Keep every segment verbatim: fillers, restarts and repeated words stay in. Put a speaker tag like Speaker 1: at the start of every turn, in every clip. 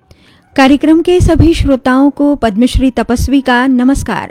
Speaker 1: कार्यक्रम के सभी श्रोताओं को पद्मश्री तपस्वी का नमस्कार।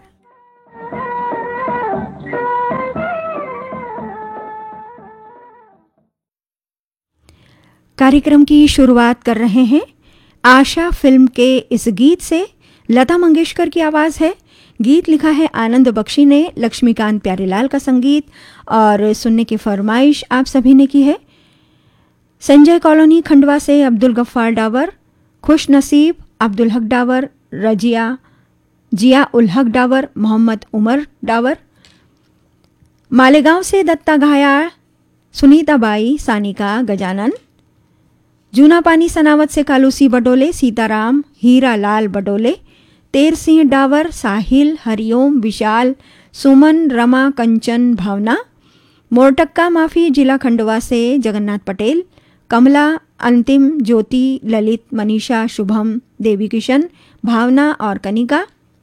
Speaker 1: कार्यक्रम की शुरुआत कर रहे हैं आशा फिल्म के इस गीत से। लता मंगेशकर की आवाज़ है। गीत लिखा है आनंद बख्शी ने, लक्ष्मीकांत प्यारेलाल का संगीत और सुनने की फरमाइश आप सभी ने की है। संजय कॉलोनी खंडवा से अब्दुल गफ्फार डावर, खुश नसीब, अब्दुल हक डावर, रजिया, जिया उल हक डावर, मोहम्मद उमर डावर। मालेगांव से दत्ता घायाळ, सुनीता बाई, सानिका, गजानन। जूना पानी सनावत से कालूसी बडोले, सीताराम, हीरा लाल बडोले, तेर सिंह डावर, साहिल, हरिओम, विशाल, सुमन, रमा, कंचन, भावना। मोरटक्का माफी जिला खंडवा से जगन्नाथ पटेल, कमला, अंतिम, ज्योति, ललित, मनीषा, शुभम, देवी किशन, भावना और कनिका।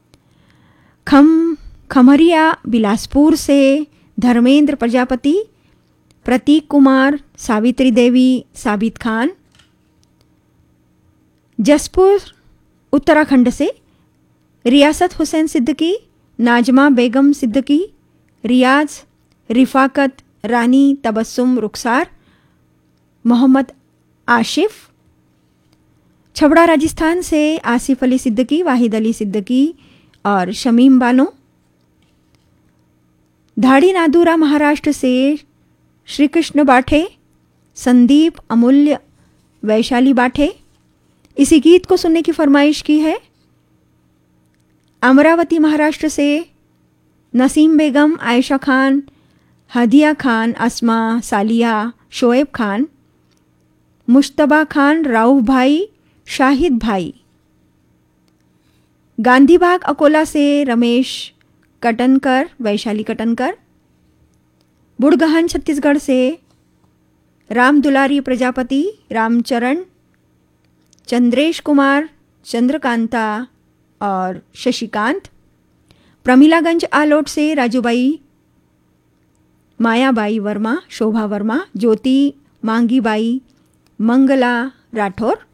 Speaker 1: खम खमरिया बिलासपुर से धर्मेंद्र प्रजापति, प्रतीक कुमार, सावित्री देवी, साबित खान। जसपुर उत्तराखंड से रियासत हुसैन सिद्दीकी, नाजमा बेगम सिद्दीकी, रियाज, रिफाकत, रानी, तबस्सुम, रुखसार, मोहम्मद आशिफ। छबड़ा राजस्थान से आसिफ अली सिद्दीकी, वाहिद अली सिद्दीकी और शमीम बानो। धाड़ी नादूरा महाराष्ट्र से श्री कृष्ण बाठे, संदीप, अमूल्य, वैशाली बाठे। इसी गीत को सुनने की फरमाइश की है अमरावती महाराष्ट्र से नसीम बेगम, आयशा खान, हदिया खान, अस्मा, सालिया, शोएब खान, मुश्तबा खान, राउफ भाई, शाहिद भाई। गांधीबाग अकोला से रमेश कटनकर, वैशाली कटनकर। बुढ़गहन छत्तीसगढ़ से राम दुलारी प्रजापति, रामचरण, चंद्रेश कुमार, चंद्रकांता और शशिकांत। प्रमिलागंज आलोट से राजूबाई, मायाबाई वर्मा, शोभा वर्मा, ज्योति, मांगीबाई, मंगला राठौर।